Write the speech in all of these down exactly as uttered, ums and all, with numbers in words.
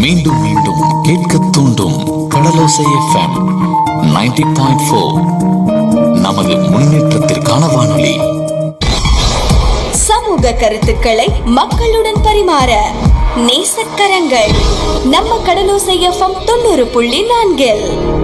மீண்டும் மீண்டும் கேட்க தூண்டும் கடலோசை எஃப்எம் நைன்டி பாயிண்ட் ஃபோர். நமது முன்னேற்றத்திற்கான வானொலி. சமூக கருத்துக்களை மக்களுடன் பரிமாற நேசக்கரங்கள் நம்ம கடலோசை எஃப்எம் தொண்ணூறு புள்ளி நான்கில்.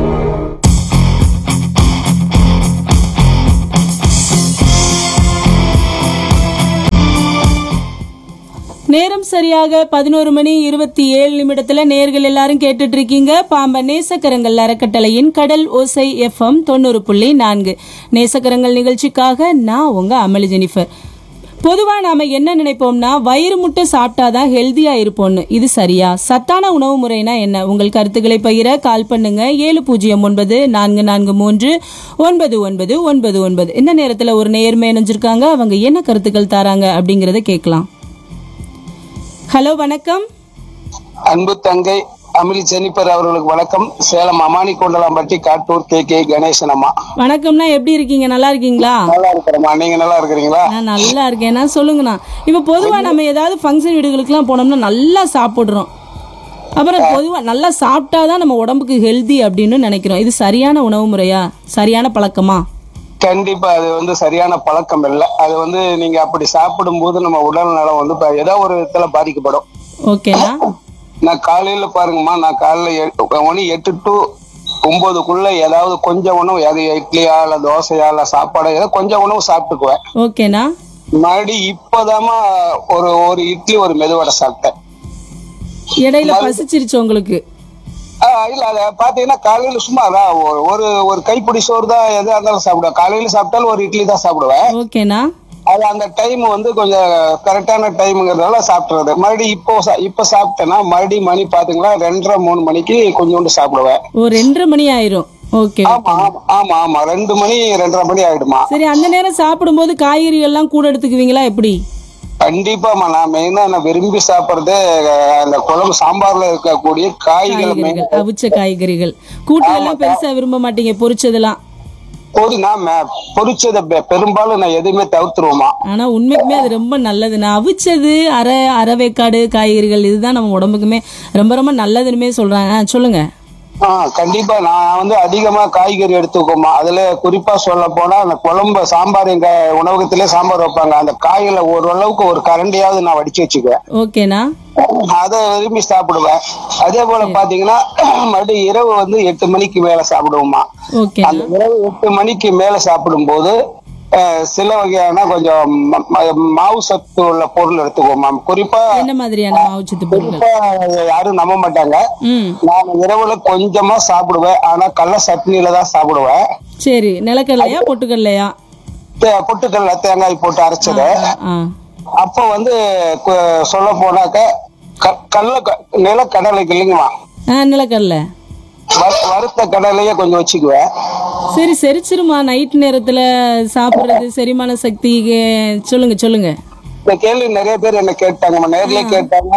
நேரம் சரியாக பதினோரு மணி இருபத்தி ஏழு நிமிடத்துல நேர்கள் எல்லாரும் கேட்டுட்டு இருக்கீங்க பாம்பன் நேசக்கரங்கள் அறக்கட்டளையின் கடல் ஓசை எஃப்எம் தொண்ணூறு புள்ளி நான்கு. நேசக்கரங்கள் நிகழ்ச்சிக்காக நான் உங்க அமளி ஜெனிஃபர். பொதுவா நாம என்ன நினைப்போம்னா வயிறு முட்டை சாப்பிட்டாதான் ஹெல்தியா இருப்போம்னு. இது சரியா? சத்தான உணவு முறைனா என்ன? உங்கள் கருத்துக்களை பகிர கால் பண்ணுங்க. ஏழு பூஜ்ஜியம் ஒன்பது நான்கு நான்கு மூன்று ஒன்பது ஒன்பது ஒன்பது ஒன்பது. இந்த நேரத்துல ஒரு நேர்மை இணைஞ்சிருக்காங்க. அவங்க என்ன கருத்துக்கள் தராங்க அப்படிங்கறத கேட்கலாம். ஹலோ, வணக்கம். அன்பு தங்கை அமிலி ஜெனிபர் அவர்களுக்கு வணக்கம். சேலம் அமானி கொண்டலாம்பட்டி காட்டூர் கே கே கணேசன் அம்மா. வணக்கம்னா, எப்படி இருக்கீங்க? நல்லா இருக்கீங்களா? நல்லா இருக்கிறேம்மா, நீங்க நல்லா இருக்கிறீங்களா? நான் நல்லா இருக்கேன்னா சொல்லுங்கண்ணா. இப்ப பொதுவா நம்ம ஏதாவது ஃபங்க்ஷன் வீடுகளுக்குலாம் போனோம்னா நல்லா சாப்பிடுறோம். அப்புறம் பொதுவா நல்லா சாப்பிட்டாதான் நம்ம உடம்புக்கு ஹெல்தி அப்படின்னு நினைக்கிறோம். இது சரியான உணவு முறையா? சரியான பழக்கமா? கண்டிப்பா அது வந்து சரியான பழக்கம் இல்லை. அது வந்து நீங்க அப்படி சாப்பிடும் போது நம்ம உடல் நலம் வந்து ஏதோ ஒரு விதத்துல பாதிக்கப்படும். ஓகேண்ணா. நான் காலையில பாருங்கம்மா, நான் காலையில ஒன்று எட்டு டு ஒன்பதுக்குள்ள ஏதாவது கொஞ்சம் உணவு, அது இட்லியா இல்ல தோசையா இல்ல சாப்பாடு ஏதோ கொஞ்சம் உணவு சாப்பிட்டுக்குவேன். ஓகேண்ணா. மறுபடி இப்பதாமா ஒரு ஒரு இட்லி ஒரு மெதுவடை சாப்பிட்டேன். இடையில பசிச்சிருச்சு உங்களுக்கு? இல்ல அத பாத்தீங்கன்னா காலையில சும்மா ஒரு ஒரு கைப்பிடி சோறு தான் எதா இருந்தாலும் சாப்பிடுவேன். காலையில சாப்பிட்டாலும் ஒரு இட்லி தான் சாப்பிடுவேன். ஓகேண்ணா. அது அந்த டைம் வந்து கொஞ்சம் கரெக்டான டைம்ங்கிறதால சாப்பிடுறது. மறுபடியும் இப்போ இப்ப சாப்பிட்டேன்னா மறுபடியும் மணி பாத்தீங்களா ரெண்டரை மூணு மணிக்கு கொஞ்சோண்டு சாப்பிடுவேன். ஒரு ரெண்டரை மணி ஆயிரும். ஓகே. ஆமா ஆமா ஆமா ரெண்டு மணி ரெண்டரை மணி ஆயிடுமா. சரி, அந்த நேரம் சாப்பிடும் போது காய்கறிகள் எல்லாம் கூட எடுத்துக்குவீங்களா எப்படி? கண்டிப்பாமா, நான் மெயினா நான் விரும்பி சாப்பிடுறது அந்த குழம்பு சாம்பார்ல இருக்கக்கூடிய காய்கறிகள், அவிச்ச காய்கறிகள். கூட்டெல்லாம் பெருசா விரும்ப மாட்டீங்க, பொரிச்சதெல்லாம்? பொரிச்சத பெரும்பாலும் நான் எதுவுமே தவிர்த்துருவோமா. ஆனா உண்மைக்குமே அது ரொம்ப நல்லது. நான் அவிச்சது அரை அரைவேக்காடு காய்கறிகள் இதுதான் நம்ம உடம்புக்குமே ரொம்ப ரொம்ப நல்லதுன்னு சொல்றாங்க. சொல்லுங்க. ஆஹ் கண்டிப்பா நான் வந்து அதிகமா காய்கறி எடுத்துக்கோமா. அதுல குறிப்பா சொல்ல போனா அந்த குழம்பு சாம்பார், எங்க உணவகத்திலே சாம்பார் வைப்பாங்க, அந்த காயில ஓரளவுக்கு ஒரு கரண்டியாவது நான் வடிச்சு வச்சுக்குவேன். ஓகேண்ணா. அதை விரும்பி சாப்பிடுவேன். அதே போல பாத்தீங்கன்னா மறுபடியும் இரவு வந்து எட்டு மணிக்கு மேல சாப்பிடுவோமா. அந்த இரவு எட்டு மணிக்கு மேல சாப்பிடும் போது சில வகையான கொஞ்சம் மாவு சத்து உள்ள பொருள் எடுத்துக்கோமா. குறிப்பா என்ன மாதிரியான மாவு சத்து பொருள்? யாரும் நம்ப மாட்டாங்க, நான் இரவுல கொஞ்சமா சாப்பிடுவேன். ஆனா கடலை சட்னியில தான் சாப்பிடுவேன். சரி, நிலக்கடலையா பொட்டுக்கடலையா? பொட்டுக்கடலை தேங்காய் போட்டு அரைச்சது. அப்ப வந்து சொல்ல போனாக்க கடலை நிலக்கடலைக்கு இல்லைங்கம்மா, நிலக்கடலை வறுத்த கடலையே கொஞ்சம் வச்சுக்குவேன். சரி, செரிச்சிருமா நைட் நேரத்துல சாப்பிடுறது செரிமான சக்தி? சொல்லுங்க சொல்லுங்க. இந்த கேள்வி நிறைய பேர் என்ன கேட்டாங்க, நேர்லயே கேட்டாங்க,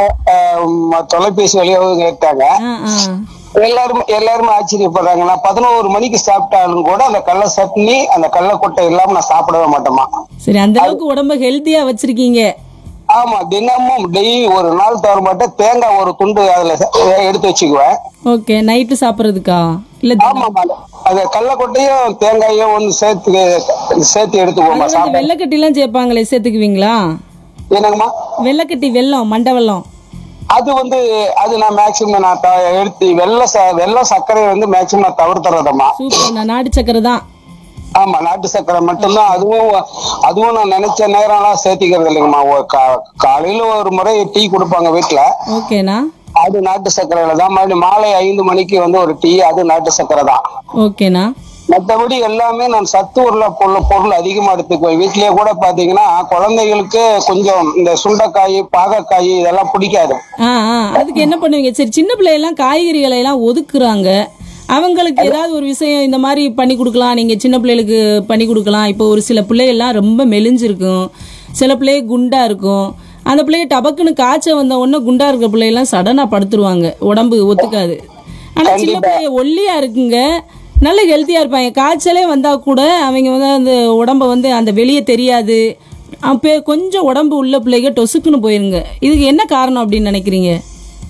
தொலைபேசி வழியாகவும் கேட்டாங்க. எல்லாரும் எல்லாருமே ஆச்சரியப்படுறாங்க. நான் பதினோரு மணிக்கு சாப்பிட்டாலும் கூட அந்த கடலை சட்னி அந்த கடலை கொட்டை இல்லாம நான் சாப்பிடவே மாட்டேமா. சரி, அந்த அளவுக்கு உடம்ப ஹெல்த்தியா வச்சிருக்கீங்க. ஆமா, தினமும் டெய்லி ஒரு நாள் தவற மாட்டேன் தேங்காய் ஒரு துண்டு அதுல எடுத்து வச்சுக்குவேன். Okay, night சாப்பிடுறதுக்கா? இல்ல ஆமா, அது கடலைக்கொட்டையும் தேங்காயும் ஒன்று சேர்த்து சேர்த்து எடுத்துக்கோமா. வெள்ளக்கட்டி எல்லாம் சேர்ப்பாங்களே, சேர்த்துக்குவீங்களா? என்னங்கம்மா? வெள்ளக்கட்டி, வெல்லம், மண்டை வெல்லம், அது வந்து அது நான் மேக்சிமம் நான் எடுத்து வெள்ளை வெள்ளை சர்க்கரை வந்து மேக்சிமம் நான் தவிர்த்துறதம்மா. சூப்பர், நாட்டு சர்க்கரை தான். ஆமா, நாட்டு சர்க்கரை மட்டும்தான். அதுவும் அதுவும் நான் நினைச்ச நேரம்லாம் சேர்த்திக்கிறது இல்லைங்கம்மா. காலையில ஒரு முறை டீ கொடுப்பாங்க வீட்டுல. ஓகேண்ணா. அது நாட்டு சர்க்கரையில தான். மறுபடியும் மாலை ஐந்து மணிக்கு வந்து ஒரு டீ, அது நாட்டு சர்க்கரை தான். ஓகேண்ணா. மற்றபடி எல்லாமே நான் சத்து உள்ள பொருள் பொருள் அதிகமா எடுத்துக்குவேன். வீட்லயே கூட பாத்தீங்கன்னா குழந்தைகளுக்கு கொஞ்சம் இந்த சுண்டைக்காய் பாகக்காய் இதெல்லாம் பிடிக்காது. அதுக்கு என்ன பண்ணுவீங்க? சரி, சின்ன பிள்ளையெல்லாம் காய்கறிகளை எல்லாம் ஒதுக்குறாங்க, அவங்களுக்கு ஏதாவது ஒரு விஷயம் இந்த மாதிரி பண்ணி கொடுக்கலாம். நீங்க சின்ன பிள்ளைகளுக்கு பண்ணி கொடுக்கலாம். இப்போ ஒரு சில பிள்ளைகள்லாம் ரொம்ப மெலிஞ்சிருக்கும், சில பிள்ளைய குண்டா இருக்கும். அந்த பிள்ளைய டபக்குன்னு காய்ச்சல் வந்த உடனே குண்டா இருக்கிற பிள்ளையெல்லாம் சடனா படுத்துருவாங்க, உடம்பு ஒத்துக்காது. ஆனா சின்ன பிள்ளைய ஒல்லியா இருக்குங்க, நல்ல ஹெல்த்தியா இருப்பாங்க. காய்ச்சலே வந்தா கூட அவங்க வந்து அந்த உடம்ப வந்து அந்த வெளியே தெரியாது. அப்போ கொஞ்சம் உடம்பு உள்ள பிள்ளைங்க டொசுக்குன்னு போயிருங்க. இதுக்கு என்ன காரணம் அப்படின்னு நினைக்கிறீங்க?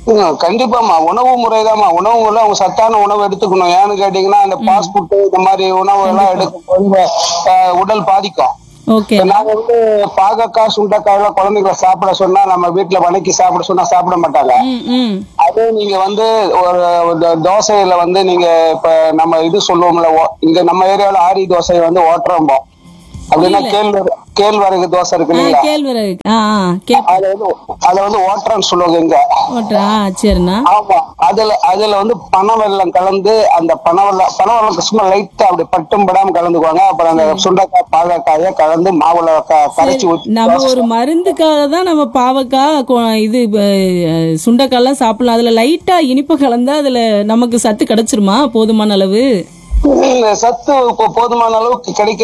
ம், கண்டிப்பாமா உணவு முறைதாம்மா. உணவு முறை அவங்க சத்தான உணவு எடுத்துக்கணும். ஏன்னு கேட்டீங்கன்னா இந்த ஃபாஸ்ட் ஃபுட் இந்த மாதிரி உணவு எல்லாம் எடுக்கும்போது அஹ், உடல் பாதிக்கும். ஓகே. இப்ப நாங்க வந்து பாகக்காய் சுண்டைக்காய் எல்லாம் குழந்தைகளை சாப்பிட சொன்னா நம்ம வீட்டுல வணக்கி சாப்பிட சொன்னா சாப்பிட மாட்டாங்க. ம் ம் அதே நீங்க வந்து ஒரு ஒரு தோசையில வந்து நீங்க இப்ப நம்ம இது சொல்லுவோம்ல, ஓ- இங்க நம்ம ஏரியால ஆரி தோசை வந்து ஓட்டுறோம். அப்படின்னா கேழ்வரகு கேழ்வரகு தோசை இருக்கு ஆ இல்லைங்களா, கேழ்வரகு. ஆ ஆ கே அதை வந்து அதை வந்து ஓட்டுறான்னு சொல்லுவாங்க இங்க. ஓட்டுறா. ஆ சரிண்ணா. ஆமா, அதுல அதுல வந்து பனை வெல்லம் கலந்து அந்த பனை வெல்லம் பனை வெல்லம் சும்மா லைட்டா அப்படி பட்டும் படாம கலந்துக்குவாங்க. அப்புறம் அந்த சுண்டைக்காய் பாகக்காய கலந்து மாவுல க- கரைச்சி ஊத்தி நம்ம ஒரு மருந்துக்காக தான் நம்ம பாவக்காய் கொ- இது அஹ், சுண்டைக்காய்லாம் சாப்பிடலாம். அதுல லைட்டா இனிப்பு கலந்தா அதுல நமக்கு சத்து கிடைச்சிருமா போதுமான அளவு? இல்ல, சத்து இப்போ போதுமான அளவுக்கு கிடைக்க